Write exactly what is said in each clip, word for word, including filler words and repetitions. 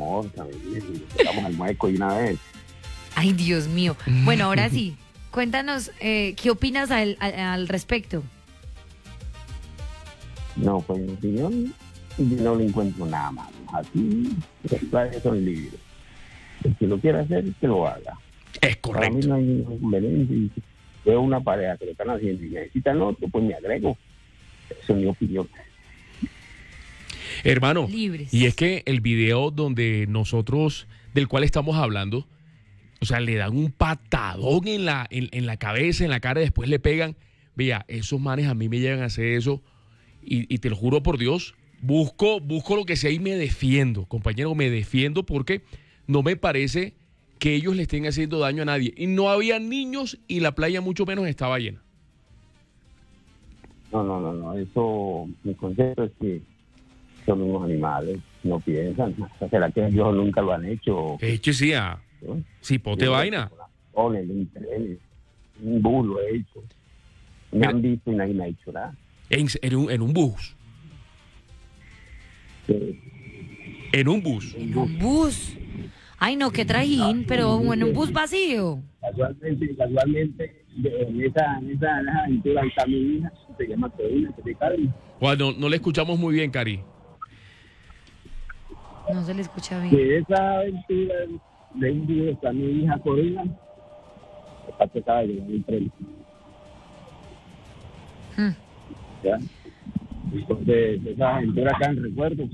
amor, también. Estamos al mueco y una vez. Ay, Dios mío. Bueno, ahora sí, cuéntanos, eh, ¿qué opinas al, al, al respecto? No, pues en mi opinión, yo no le encuentro nada malo. Así, los padres son libres. El que lo quiera hacer, que lo haga. Es Para mí correcto. no hay ningún inconveniente. Y si veo una pareja que lo están haciendo y necesitan otro, pues me agrego. Esa es mi opinión. Hermano, Libres. y es que el video donde nosotros, del cual estamos hablando, o sea, le dan un patadón en la, en, en la cabeza, en la cara, y después le pegan. Vea, esos manes a mí me llegan a hacer eso, y, y te lo juro por Dios, busco, busco lo que sea y me defiendo, compañero, me defiendo porque no me parece que ellos le estén haciendo daño a nadie. Y no había niños y la playa mucho menos estaba llena. No, no, no, no. Eso, mi concepto es que son unos animales, no piensan. O sea, ¿será que ellos nunca lo han hecho? Eche sí, a ¿No? cipote Yo vaina. Ponen un tren, un bus lo he hecho. Me Mira. han visto y nadie me ha dicho nada. En, en un, en un bus. Sí. En un bus. En un bus. Ay, no, qué trajín, pero en un bus vacío. Casualmente, casualmente, de- en esa, en esa, en esa aventura está mi hija, se llama Corina, que te cae. Juan, no, no le escuchamos muy bien, Cari. No se le escucha bien. De esa aventura de un día está mi hija Corina, aparte acaba de llegar el tren. Hmm. ¿Ya? Entonces, esa aventura acá en recuerdos.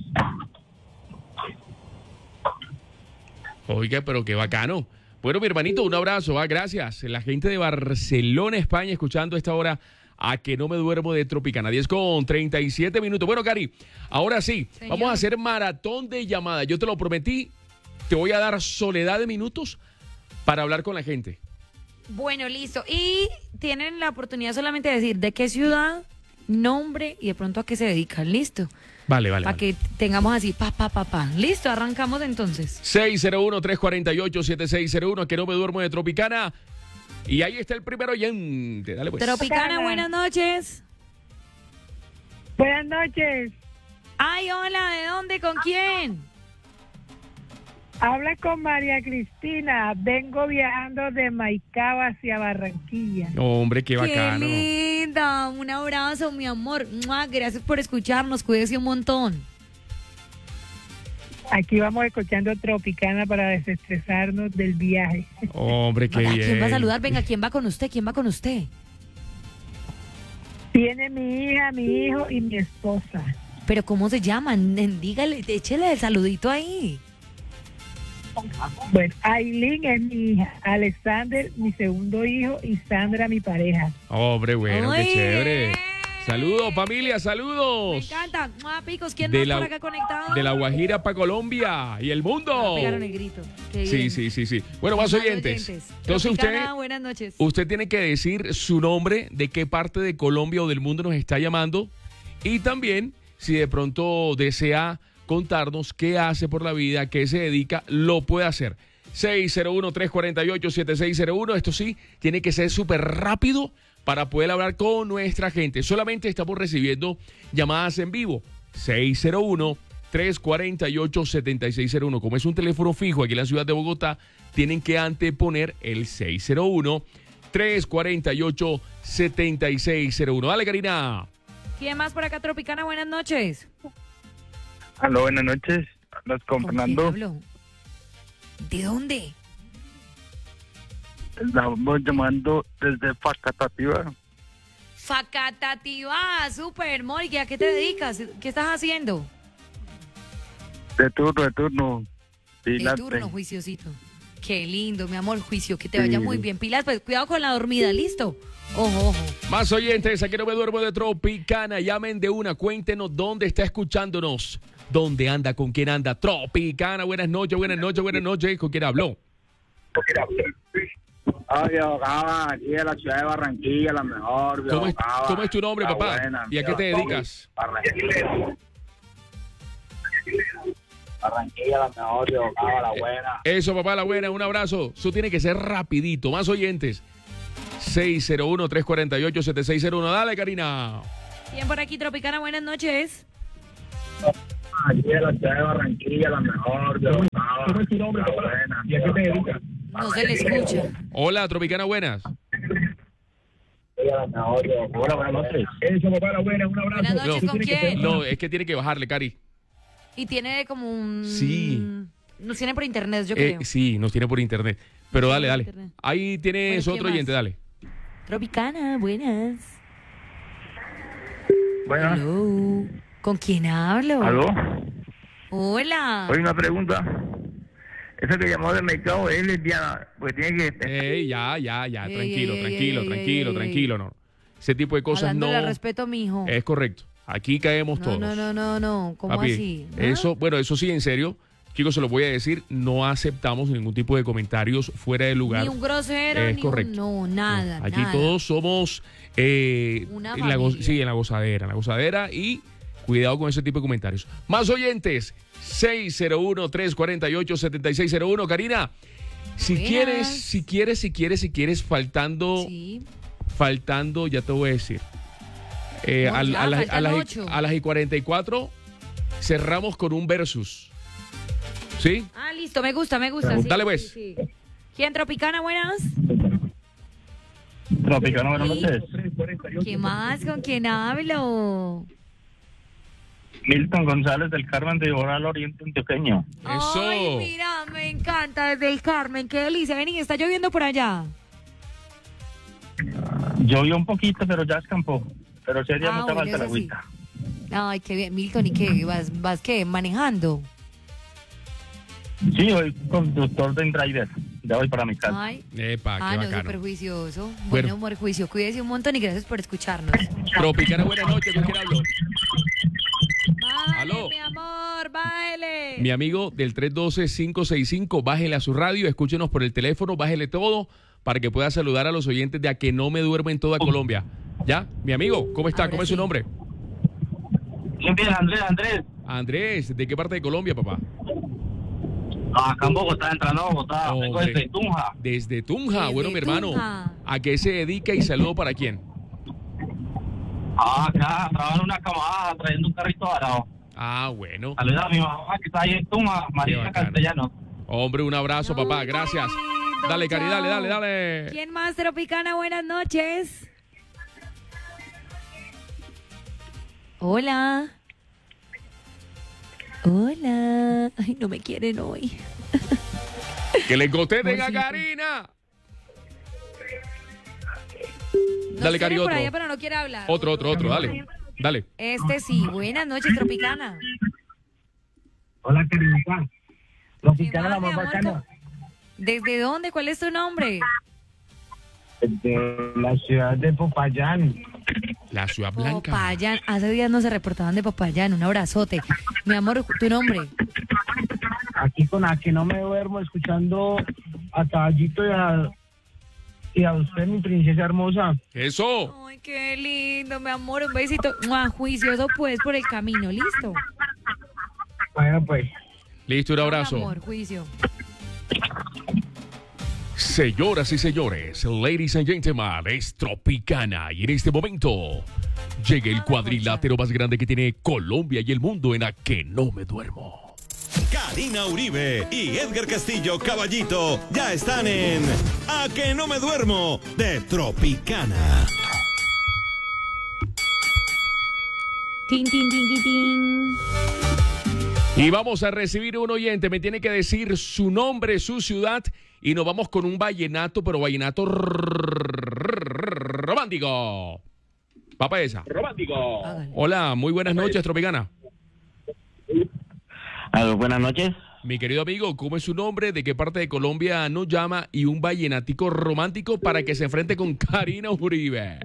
Oiga, pero qué bacano. Bueno, mi hermanito, un abrazo, ¿va? Gracias. La gente de Barcelona, España, escuchando a esta hora a Que No Me Duermo de Tropicana. diez con treinta y siete minutos. Bueno, Cari, ahora sí, Señor. vamos a hacer maratón de llamadas. Yo te lo prometí, te voy a dar soledad de minutos para hablar con la gente. Bueno, listo. Y tienen la oportunidad solamente de decir de qué ciudad, nombre y de pronto a qué se dedican. Listo. Vale, vale. Para vale. que tengamos así, pa, pa, pa, pa. Listo, arrancamos entonces. seis cero uno, tres cuatro ocho, siete seis cero uno, Que No Me Duermo de Tropicana. Y ahí está el primero oyente. Dale pues. Tropicana, buenas noches. Buenas noches. Ay, hola, ¿de dónde? ¿Con quién? Habla con María Cristina. Vengo viajando de Maicao hacia Barranquilla. Hombre, qué bacano. Qué linda. Un abrazo, mi amor. ¡Mua! Gracias por escucharnos. Cuídese un montón. Aquí vamos escuchando Tropicana para desestresarnos del viaje. Hombre, qué ¿A bien. quién va a saludar? Venga, ¿quién va con usted? ¿Quién va con usted? Tiene mi hija, mi hijo y mi esposa. ¿Pero cómo se llaman? En- Dígale, échele el saludito ahí. Bueno, Aileen es mi hija, Alexander mi segundo hijo y Sandra mi pareja. Hombre, bueno, Ay, qué chévere. bien. Saludos, familia, Me saludos. encanta. ¡Mua, picos! ¿Quién De más la, por acá conectado? de la Guajira para Colombia y el mundo. Me pegaron el grito. Qué Sí, bien. sí, sí, sí. Bueno, más Más oyentes. oyentes. Entonces usted, Tropicana, buenas noches. usted tiene que decir su nombre, de qué parte de Colombia o del mundo nos está llamando. Y también, si de pronto desea contarnos qué hace por la vida, qué se dedica, lo puede hacer. seis cero uno, tres cuatro ocho, siete seis cero uno. Esto sí, tiene que ser súper rápido para poder hablar con nuestra gente. Solamente estamos recibiendo llamadas en vivo. seis cero uno, tres cuatro ocho, siete seis cero uno. Como es un teléfono fijo aquí en la ciudad de Bogotá, tienen que anteponer el seis cero uno, tres cuatro ocho, siete seis cero uno. Dale, Karina. ¿Quién más por acá, Tropicana? Buenas noches. Aló, buenas noches. Hablas con ¿Con quién Fernando. hablo? ¿De dónde? Estamos llamando desde Facatativá. Facatativá, super, Mori, ¿a qué te dedicas? ¿Qué estás haciendo? De turno, de turno. De Vigilante. turno, juiciosito. Qué lindo, mi amor, juicio, que te vaya Sí. muy bien. Pilas, pues cuidado con la dormida, ¿listo? Ojo, ojo. Más oyentes, aquí no me duermo de Tropicana. Llamen de una, cuéntenos dónde está escuchándonos. ¿Dónde anda? ¿Con quién anda? Tropicana, buenas noches, buenas noches, buenas noches. ¿Con quién habló? Ay, abogada, aquí de la ciudad de Barranquilla, la mejor. ¿Cómo es, abogada, cómo es tu nombre, la papá? buena, ¿Y a qué te dedicas? Barranquilla. Barranquilla, la mejor, abogada, la buena. Eso, papá, la buena, un abrazo. Eso tiene que ser rapidito. Más oyentes. seis cero uno, tres cuatro ocho, siete seis cero uno. Dale, Karina. ¿Quién por aquí, Tropicana? Buenas noches. aquí de la ciudad de Barranquilla, la mejor, de Octava, ¿Cómo es tu nombre, la papá? buena. ¿Y a qué te dedicas? No se le escucha. Hola, Tropicana, buenas. La mejor, de Octava. Hola, buenas noches. Eso, papá, la buena, un abrazo. Buenas noches, No, ¿con quién? No, es que tiene que bajarle, Cari. Y tiene como un... Sí. Nos tiene por internet, yo Eh, creo. sí, nos tiene por internet. Pero dale, dale. Internet. Ahí tienes Bueno, ¿quién otro más? oyente, dale. Tropicana, buenas. Bueno, Hello. ¿Con quién hablo? ¿aló? Hola. Oye, una pregunta. Esa que llamó del mercado es lesbiana, porque tiene que... Ey, ya, ya, ya, Ey, tranquilo, ey, tranquilo, ey, tranquilo, ey, tranquilo, no. Ese tipo de cosas Hablándole no al respeto, mijo. es correcto. Aquí caemos no, todos. no, no, no, no. ¿Cómo Papi, así? ¿No? Eso, bueno, eso sí, en serio, chicos, se lo voy a decir, no aceptamos ningún tipo de comentarios fuera de lugar. Ni un grosero, Es ni correcto. un... No, nada, Aquí nada. todos somos eh, Una en la go- familia. sí, en la gozadera, en la gozadera y cuidado con ese tipo de comentarios. Más oyentes, seis cero uno, tres cuatro ocho, siete seis cero uno. Karina, si Buenas. quieres, si quieres, si quieres, si quieres, faltando, Sí. faltando, ya te voy a decir. Eh, No, al- ya, a, las- faltan a las, ocho. a las y cuarenta y cuatro cerramos con un versus. ¿Sí? Ah, listo, me gusta, me gusta. sí, Dale, sí, pues. sí. ¿Quién, Tropicana, buenas? Tropicana, buenas Sí. noches. ¿Qué más? ¿Con quién hablo? Milton González del Carmen de Oral Oriente Antioqueño. Eso. Ay, mira, me encanta, desde el Carmen, qué delicia. Vení, está lloviendo por allá. Llovió un poquito, pero ya escampó. Pero sí haría Ah, mucha bueno, falta la eso sí. agüita. Ay, qué bien. Milton, ¿y qué? ¿Vas, vas qué? ¿Manejando? Sí, hoy conductor de driver. Ya voy para mi casa. Ay, Epa, qué ah, no, bacano. súper juicioso. Bueno. Bueno, amor, juicio. Cuídese un montón y gracias por escucharnos. Tropicana, buenas noches, ¿con quién hablo? Bájale, Aló. mi amor, bájale. Mi amigo del tres uno dos, cinco seis cinco, bájele a su radio, escúchenos por el teléfono, bájele todo para que pueda saludar a los oyentes de A Que No Me Duermo en toda Colombia. ¿Ya? Mi amigo, ¿cómo está? Ahora ¿Cómo es sí. su nombre? Bien, bien, Andrés, Andrés. Andrés, ¿de qué parte de Colombia, papá? Acá en Bogotá, entrando a Bogotá. Vengo Hombre. desde Tunja. Desde Tunja. Desde Bueno, mi hermano, Tunja. ¿a qué se dedica y saludo para quién? Ah, acá, trabajo en una camada trayendo un carrito varado. Ah, bueno. Saludos a mi mamá que está ahí en Tunja, Marisa bacano. Castellano. Hombre, un abrazo, papá, Ay, gracias. lindo, Dale, Cari, dale, chao. dale, dale. ¿Quién más, Tropicana? Buenas noches. Hola. Hola. Ay, no me quieren hoy. Que le contenten a Amorcito. Karina. Nos Dale, tiene Cari, por otro. allá, pero no quiere hablar. Otro, otro, otro, dale. Dale. Este sí. Buenas noches, Tropicana. Hola, Karinita. Tropicana, ¿Qué la más, más mi amor? bacana. ¿Desde dónde? ¿Cuál es tu nombre? De la ciudad de Popayán. La Ciudad Blanca. Popayán. Hace días no se reportaban de Popayán. Un abrazote. Mi amor, tu nombre. Aquí con A Que No Me Duermo, escuchando a Caballito y a, y a usted, mi princesa hermosa. Eso. Ay, qué lindo, mi amor. Un besito. Mua, juicioso, pues, por el camino. ¿Listo? Bueno, pues. Listo, un abrazo. Mi amor, juicio. Señoras y señores, ladies and gentlemen, es Tropicana y en este momento llega el cuadrilátero más grande que tiene Colombia y el mundo en A Que No Me Duermo. Karina Uribe y Edgar Castillo Caballito ya están en A Que No Me Duermo de Tropicana. Tin, tin, tin, tin, tin. Y vamos a recibir un oyente, me tiene que decir su nombre, su ciudad y nos vamos con un vallenato, pero vallenato romántico. Papá esa. Romántico. Hágale. Hola, muy buenas noches, Tropicana. Aló, buenas noches. Mi querido amigo, ¿cómo es su nombre? ¿De qué parte de Colombia nos llama? Y un vallenatico romántico para que se enfrente con Karina Uribe.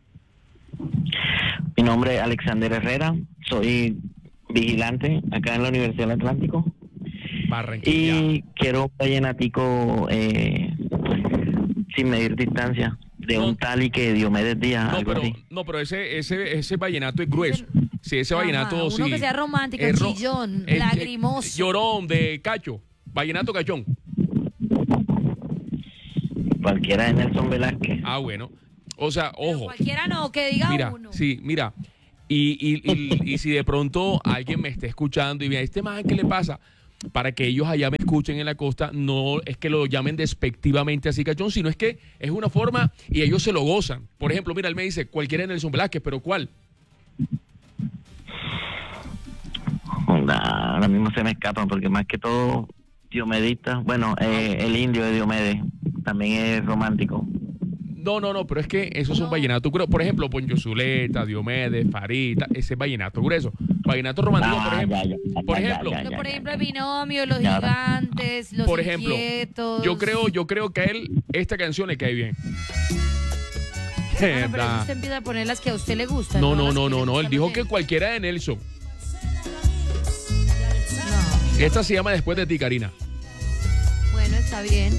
Mi nombre es Alexander Herrera, soy vigilante acá en la Universidad del Atlántico Barranquilla. y quiero un vallenatico eh, sin medir distancia de No. un tal y que Diomedes Díaz, No, algo pero, así. no, pero ese, ese, ese vallenato es grueso. Sí, ese Ajá, vallenato, uno sí. que sea romántico, Es ro- chillón, es- lagrimoso. Llorón, de cacho. Vallenato cachón. Cualquiera de Nelson Velázquez. Ah, bueno. O sea, Pero ojo. cualquiera no, que diga Mira, uno. sí, mira. Y, y, y, y si de pronto alguien me está escuchando y me dice, este man, ¿qué le pasa? Para que ellos allá me escuchen en la costa, no es que lo llamen despectivamente así, cachón, sino es que es una forma y ellos se lo gozan. Por ejemplo, mira, él me dice, cualquiera de Nelson Velázquez, pero ¿cuál? Nah, ahora mismo se me escapan porque más que todo Diomedista, bueno, eh, el indio de Diomedes también es romántico. No, no, no, pero es que esos son vallenatos. Por ejemplo, Poncho Zuleta, Diomedes, Farita, ese es vallenato grueso. Vallenato romántico, por ejemplo. Ah, ya, ya, Por ya, ejemplo, ya, ya, No, ya, por ya, ejemplo, ya. el binomio, los Ya. gigantes, los por ejemplo, inquietos. yo creo, yo creo que a él esta canción le cae bien. Ah, no, pero Da. usted empieza a poner las que a usted le gustan. No, no, las no, que no, le no. Él gustan dijo a que él. cualquiera de Nelson. No. Esta se llama Después de ti, Karina. Bueno, está bien.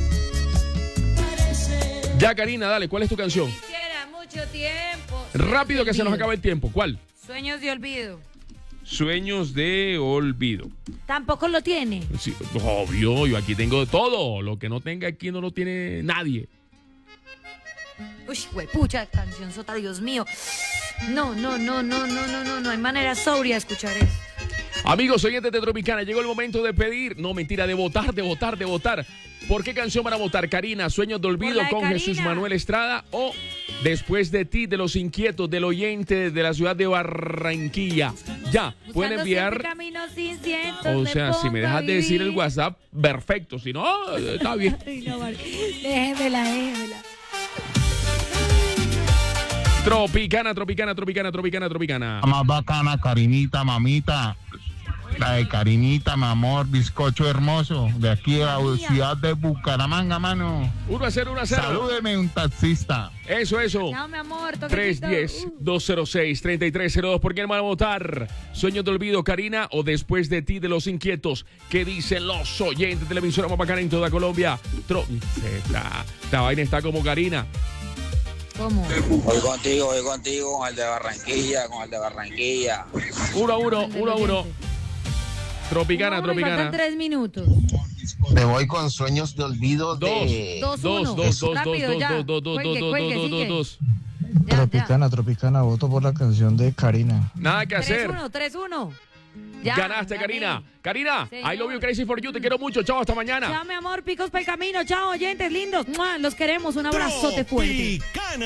Ya, Karina, dale, ¿cuál es tu canción? Quisiera mucho tiempo. Rápido que se nos Olvido. acaba el tiempo. ¿Cuál? Sueños de olvido. Sueños de olvido. Tampoco lo tiene. Sí, obvio, yo aquí tengo de todo. Lo que no tenga aquí no lo tiene nadie. Uy, güey, pucha, canción sota, Dios mío. No, no, no, no, no, no, no, no hay manera sobria de escuchar eso. Amigos oyentes de Tropicana, llegó el momento de pedir, no mentira, de votar, de votar, de votar. ¿Por qué canción van a votar? Karina, Sueños de Por Olvido la de con Karina. Jesús Manuel Estrada o Después de ti, de Los Inquietos, del oyente de la ciudad de Barranquilla. Ya, pueden Buscando enviar. siempre caminos inciertos, O me sea, si me pongo dejas a de decir el vivir. WhatsApp, perfecto. Si no, está bien. Ay, no, vale. Déjemela, déjemela. Tropicana, Tropicana, Tropicana, Tropicana, Tropicana. La más bacana, Karinita, mamita. La de Karinita, mi amor, bizcocho hermoso. De aquí a la ciudad de Bucaramanga, mano. uno a cero, uno a cero. Salúdeme, un taxista. Eso, eso. No, mi amor, tres toquecito. diez, dos cero seis, treinta y tres cero dos. ¿Por quién van a votar? ¿Sueños de Olvido, Karina, o Después de ti, de Los Inquietos? ¿Qué dicen los oyentes de la emisora más bacana en toda Colombia? Tro esta, esta vaina está como Karina. ¿Cómo? Voy contigo, voy contigo con el de Barranquilla, con el de Barranquilla. Uno a uno, uno a uno. Tropicana, No, me faltan Tropicana. tres minutos. Me voy con Sueños de Olvido Dos, de... Dos, dos, uno. dos, dos, Rápido, dos, ya. dos, dos, dos, Cuelgue, dos, cuelgue, dos, sigue. dos, dos. Ya, ya. Tropicana, Tropicana, voto por la canción de Karina. Nada que tres hacer. uno, tres uno. Ya, Ganaste, gané. Karina. Karina, Señor. I love you, crazy for you. Te quiero mucho. Chao, hasta mañana. Chao, mi amor, picos para el camino. Chao, oyentes lindos. ¡Mua! Los queremos. Un abrazote fuerte. Tropicana.